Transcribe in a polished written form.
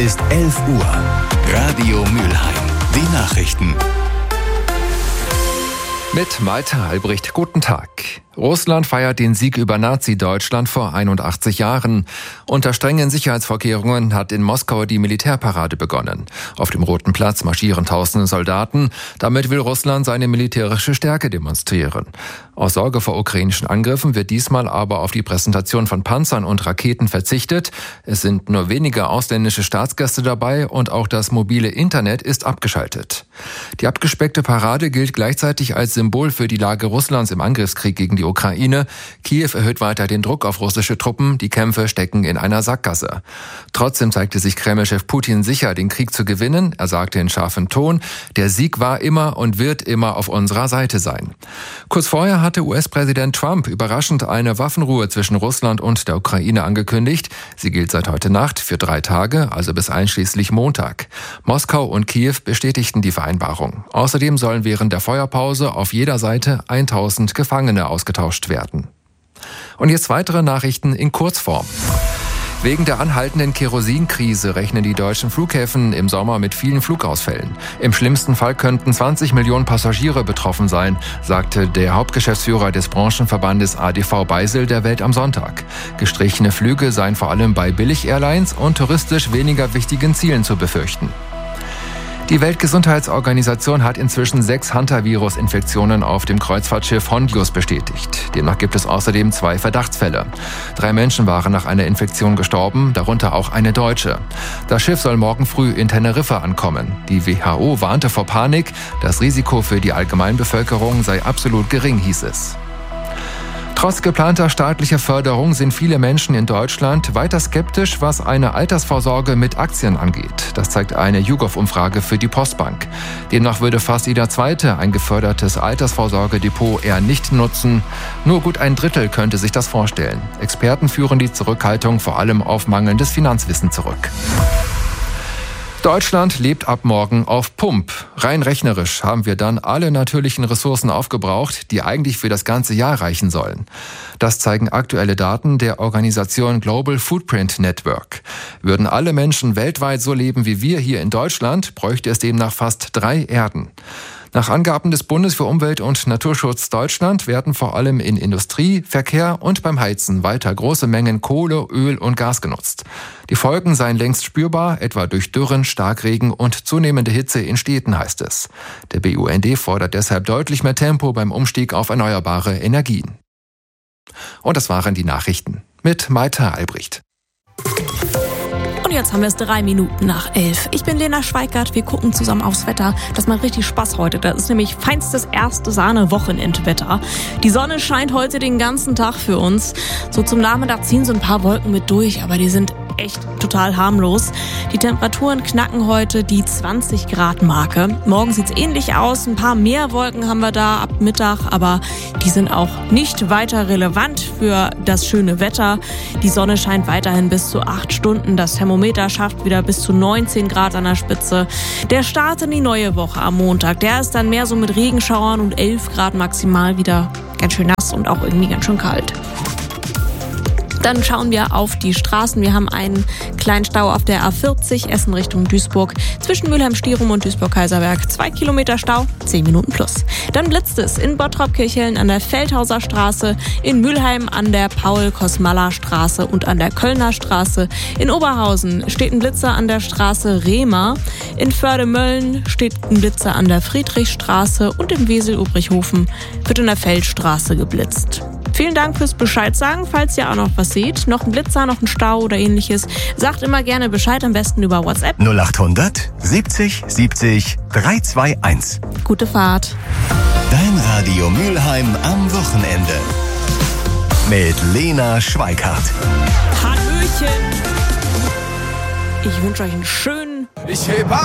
Ist 11 Uhr. Radio Mülheim. Die Nachrichten. Mit Malte Albrecht, guten Tag. Russland feiert den Sieg über Nazi-Deutschland vor 81 Jahren. Unter strengen Sicherheitsvorkehrungen hat in Moskau die Militärparade begonnen. Auf dem Roten Platz marschieren tausende Soldaten. Damit will Russland seine militärische Stärke demonstrieren. Aus Sorge vor ukrainischen Angriffen wird diesmal aber auf die Präsentation von Panzern und Raketen verzichtet. Es sind nur wenige ausländische Staatsgäste dabei und auch das mobile Internet ist abgeschaltet. Die abgespeckte Parade gilt gleichzeitig als Symbol für die Lage Russlands im Angriffskrieg gegen die Ukraine. Kiew erhöht weiter den Druck auf russische Truppen. Die Kämpfe stecken in einer Sackgasse. Trotzdem zeigte sich Kremlchef Putin sicher, den Krieg zu gewinnen. Er sagte in scharfem Ton, der Sieg war immer und wird immer auf unserer Seite sein. Kurz vorher hatte US-Präsident Trump überraschend eine Waffenruhe zwischen Russland und der Ukraine angekündigt. Sie gilt seit heute Nacht für 3 Tage, also bis einschließlich Montag. Moskau und Kiew bestätigten die Vereinbarung. Außerdem sollen während der Feuerpause auf jeder Seite 1000 Gefangene ausgetauscht werden. Und jetzt weitere Nachrichten in Kurzform. Wegen der anhaltenden Kerosinkrise rechnen die deutschen Flughäfen im Sommer mit vielen Flugausfällen. Im schlimmsten Fall könnten 20 Millionen Passagiere betroffen sein, sagte der Hauptgeschäftsführer des Branchenverbandes ADV Beisel der Welt am Sonntag. Gestrichene Flüge seien vor allem bei Billig-Airlines und touristisch weniger wichtigen Zielen zu befürchten. Die Weltgesundheitsorganisation hat inzwischen 6 Hantavirus-Infektionen auf dem Kreuzfahrtschiff Hondius bestätigt. Demnach gibt es außerdem 2 Verdachtsfälle. 3 Menschen waren nach einer Infektion gestorben, darunter auch eine Deutsche. Das Schiff soll morgen früh in Teneriffa ankommen. Die WHO warnte vor Panik. Das Risiko für die Allgemeinbevölkerung sei absolut gering, hieß es. Trotz geplanter staatlicher Förderung sind viele Menschen in Deutschland weiter skeptisch, was eine Altersvorsorge mit Aktien angeht. Das zeigt eine YouGov-Umfrage für die Postbank. Demnach würde fast jeder Zweite ein gefördertes Altersvorsorgedepot eher nicht nutzen. Nur gut ein Drittel könnte sich das vorstellen. Experten führen die Zurückhaltung vor allem auf mangelndes Finanzwissen zurück. Deutschland lebt ab morgen auf Pump. Rein rechnerisch haben wir dann alle natürlichen Ressourcen aufgebraucht, die eigentlich für das ganze Jahr reichen sollen. Das zeigen aktuelle Daten der Organisation Global Footprint Network. Würden alle Menschen weltweit so leben wie wir hier in Deutschland, bräuchte es demnach fast 3 Erden. Nach Angaben des Bundes für Umwelt und Naturschutz Deutschland werden vor allem in Industrie, Verkehr und beim Heizen weiter große Mengen Kohle, Öl und Gas genutzt. Die Folgen seien längst spürbar, etwa durch Dürren, Starkregen und zunehmende Hitze in Städten, heißt es. Der BUND fordert deshalb deutlich mehr Tempo beim Umstieg auf erneuerbare Energien. Und das waren die Nachrichten mit Malte Albrecht. Und jetzt haben wir es 3 Minuten nach 11. Ich bin Lena Schweikart, wir gucken zusammen aufs Wetter. Das macht richtig Spaß heute. Das ist nämlich feinstes erste Sahne-Wochenendwetter. Die Sonne scheint heute den ganzen Tag für uns. So zum Nachmittag ziehen so ein paar Wolken mit durch, aber die sind echt total harmlos. Die Temperaturen knacken heute die 20-Grad-Marke. Morgen sieht's ähnlich aus. Ein paar mehr Wolken haben wir da ab Mittag, aber die sind auch nicht weiter relevant für das schöne Wetter. Die Sonne scheint weiterhin bis zu 8 Stunden. Das Thermometer schafft wieder bis zu 19 Grad an der Spitze. Der Start in die neue Woche am Montag, der ist dann mehr so mit Regenschauern und 11 Grad maximal wieder ganz schön nass und auch irgendwie ganz schön kalt. Dann schauen wir auf die Straßen. Wir haben einen kleinen Stau auf der A40 Essen Richtung Duisburg. Zwischen Mülheim-Stierum und Duisburg-Kaiserberg 2 Kilometer Stau, 10 Minuten plus. Dann blitzt es in Bottrop-Kirchhellen an der Feldhauser Straße, in Mülheim an der Paul-Kosmalla-Straße und an der Kölner Straße. In Oberhausen steht ein Blitzer an der Straße Rehmer. In Förde-Mölln steht ein Blitzer an der Friedrichstraße und in Wesel-Obrichhofen wird in der Feldstraße geblitzt. Vielen Dank fürs Bescheid sagen, falls ihr auch noch was seht. Noch ein Blitzer, noch ein Stau oder ähnliches. Sagt immer gerne Bescheid, am besten über WhatsApp. 0800 70 70 321. Gute Fahrt. Dein Radio Mülheim am Wochenende. Mit Lena Schweikart. Hallöchen. Ich wünsche euch einen schönen...